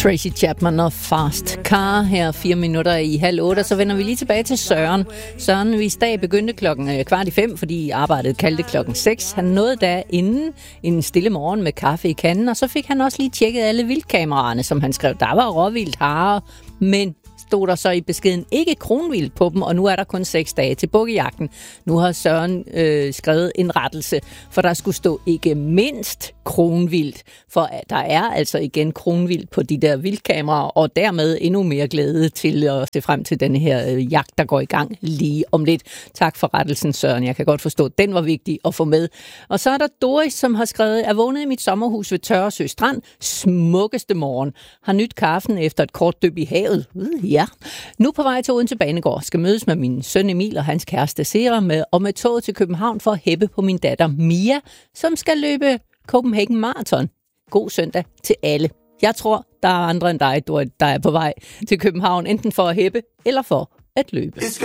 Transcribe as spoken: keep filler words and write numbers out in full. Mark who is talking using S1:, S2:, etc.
S1: Tracy Chapman og Fast Car her fire minutter i halv otte, og så vender vi lige tilbage til Søren. Søren, hvis dag begyndte klokken kvart i fem, fordi arbejdet kaldte klokken seks. Han nåede da inden en stille morgen med kaffe i kanden, og så fik han også lige tjekket alle vildkameraerne, som han skrev. Der var råvildt, harer, men stod der så i beskeden ikke kronvildt på dem, og nu er der kun seks dage til bukkejagten. Nu har Søren øh, skrevet en rettelse, for der skulle stå ikke mindst kronvildt, for der er altså igen kronvildt på de der vildkameraer, og dermed endnu mere glæde til at se frem til den her øh, jagt, der går i gang lige om lidt. Tak for rettelsen, Søren. Jeg kan godt forstå, at den var vigtig at få med. Og så er der Doris, som har skrevet, er vågnet i mit sommerhus ved Tørresø Strand. Smukkeste morgen. Har nyt kaffen efter et kort dyb i havet. Uh, ja. Nu på vej til Odense Banegård. Skal mødes med min søn Emil og hans kæreste Sera med, og med toget til København for at hæppe på min datter Mia, som skal løbe Copenhagen Marathon. God søndag til alle. Jeg tror, der er andre end dig, der er på vej til København, enten for at hæppe eller for at løbe.